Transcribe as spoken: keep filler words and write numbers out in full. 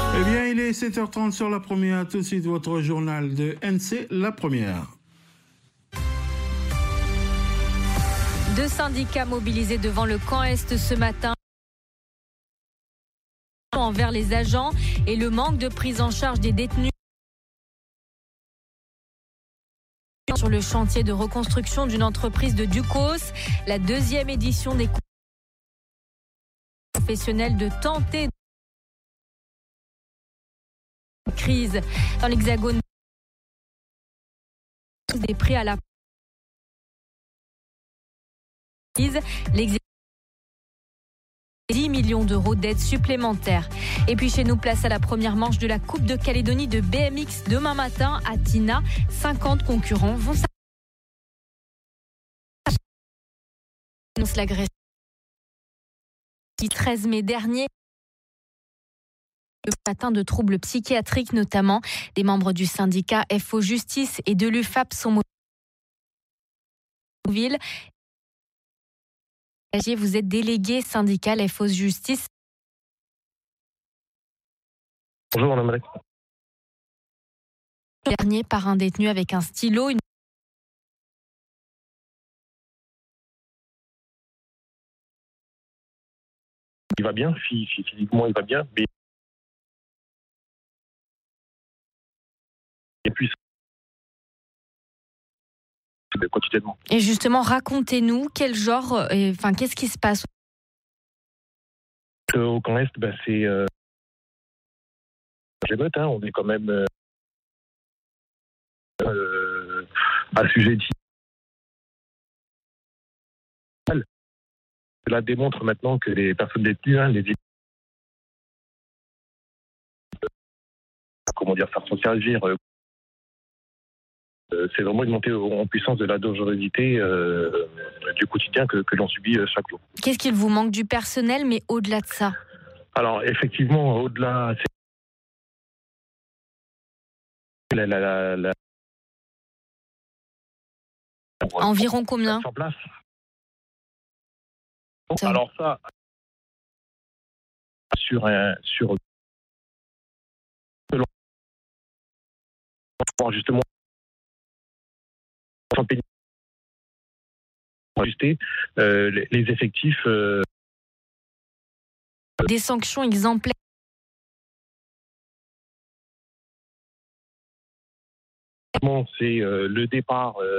Eh bien, il est sept heures trente sur La Première. Tout de suite, votre journal de N C, La Première. Deux syndicats mobilisés devant le camp Est ce matin envers les agents et le manque de prise en charge des détenus sur le chantier de reconstruction d'une entreprise de Ducos. La deuxième édition des cours professionnels de tenter de crise dans l'Hexagone, des prix à la l'exécutif dix millions d'euros d'aide supplémentaire. Et puis chez nous, place à la première manche de la Coupe de Calédonie de B M X demain matin à Tina. cinquante concurrents vont s'annoncer l'agression du treize mai dernier. Le matin de troubles psychiatriques notamment. Des membres du syndicat F O Justice et de l'U F A P sont mobiles. Vous êtes délégué syndical F O Justice. Bonjour Madame Alex. Dernier par un détenu avec un stylo. Une... Il va bien, physiquement il va bien, mais et puis quotidiennement. Et justement, racontez-nous quel genre, euh, enfin, qu'est-ce qui se passe au camp Est, ben, c'est euh, hein, on est quand même euh, euh, assujetti. Cela démontre maintenant que les personnes détenues, hein, les comment dire, faire resservir. Euh, c'est vraiment une montée en puissance de la dangerosité euh, du quotidien que, que l'on subit chaque jour. Qu'est-ce qu'il vous manque du personnel, mais au-delà de ça? Alors effectivement, au-delà, c'est la, la, la, la... environ combien en place. Ça. Alors ça, sur un sur justement ajuster euh, les, les effectifs. Euh... Des sanctions exemplaires. C'est euh, le départ. Euh...